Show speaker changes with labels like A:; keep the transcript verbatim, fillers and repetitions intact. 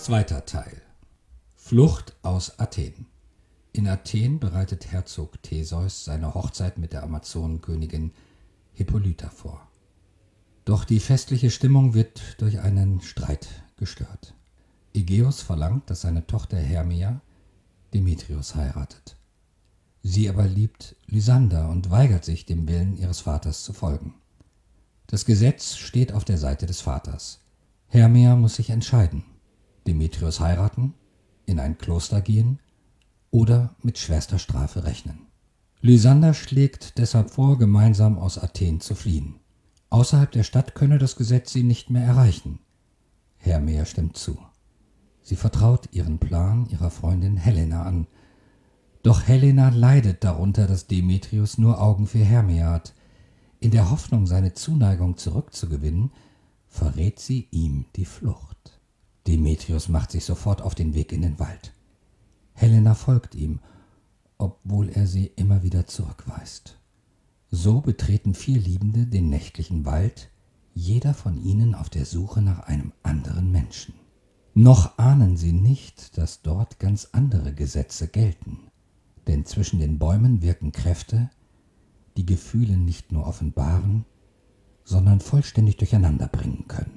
A: Zweiter Teil. Flucht aus Athen. In Athen bereitet Herzog Theseus seine Hochzeit mit der Amazonenkönigin Hippolyta vor. Doch die festliche Stimmung wird durch einen Streit gestört. Egeus verlangt, dass seine Tochter Hermia Demetrios heiratet. Sie aber liebt Lysander und weigert sich, dem Willen ihres Vaters zu folgen. Das Gesetz steht auf der Seite des Vaters. Hermia muss sich entscheiden: Demetrios heiraten, in ein Kloster gehen oder mit schwerster Strafe rechnen. Lysander schlägt deshalb vor, gemeinsam aus Athen zu fliehen. Außerhalb der Stadt könne das Gesetz sie nicht mehr erreichen. Hermia stimmt zu. Sie vertraut ihren Plan ihrer Freundin Helena an. Doch Helena leidet darunter, dass Demetrios nur Augen für Hermia hat. In der Hoffnung, seine Zuneigung zurückzugewinnen, verrät sie ihm die Flucht. Demetrios macht sich sofort auf den Weg in den Wald. Helena folgt ihm, obwohl er sie immer wieder zurückweist. So betreten vier Liebende den nächtlichen Wald, jeder von ihnen auf der Suche nach einem anderen Menschen. Noch ahnen sie nicht, dass dort ganz andere Gesetze gelten, denn zwischen den Bäumen wirken Kräfte, die Gefühle nicht nur offenbaren, sondern vollständig durcheinander bringen können.